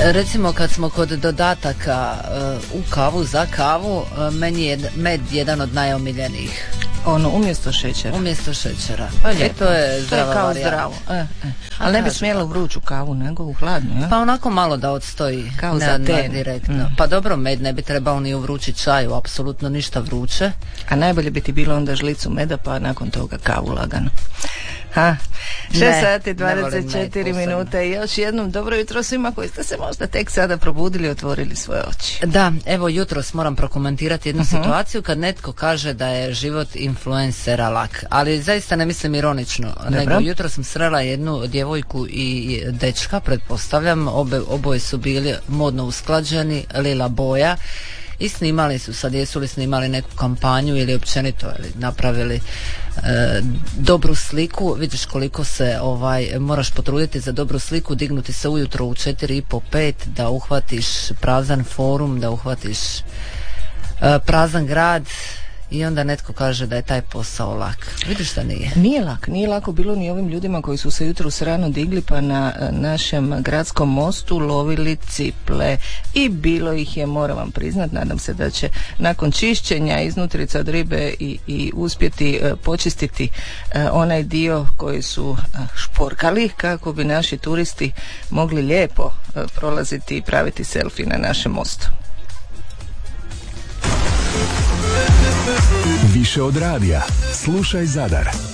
Recimo kad smo kod dodataka u kavu, za kavu, meni je med jedan od najomiljenijih. Ono, umjesto šećera. Umjesto šećera. To je zdrava kao varijanta. Zdravo. Ali ne bi smjela u vruću kavu, nego u hladnu, ja? Pa onako malo da odstoji. Kao za ten. Direktno. Pa dobro, med ne bi trebao ni u vrući čaju, apsolutno ništa vruće. A najbolje bi ti bilo onda žlicu meda, pa nakon toga kavu lagano. 6 sati 24 minute i još jednom dobro jutro svima koji ste se možda tek sada probudili i otvorili svoje oči. Da, evo jutros moram prokomentirati jednu situaciju kad netko kaže da je život influencera lak, ali zaista ne mislim ironično, nego jutros sam srela jednu djevojku i dečka, pretpostavljam, oboje su bili modno usklađeni, lila boja, i snimali su, sad jesu li snimali neku kampanju ili općenito napravili dobru sliku. Vidiš koliko se moraš potruditi za dobru sliku, dignuti se ujutro u 4:30-5 da uhvatiš prazan forum, da uhvatiš prazan grad i onda netko kaže da je taj posao lak. Vidiš da nije? Nije lako bilo ni ovim ljudima koji su se jutros rano digli pa na našem gradskom mostu lovili ciple i bilo ih je, moram vam priznat, nadam se da će nakon čišćenja iznutrica od ribe i uspjeti počistiti onaj dio koji su šporkali kako bi naši turisti mogli lijepo prolaziti i praviti selfie na našem mostu. Više od radija. Slušaj Zadar.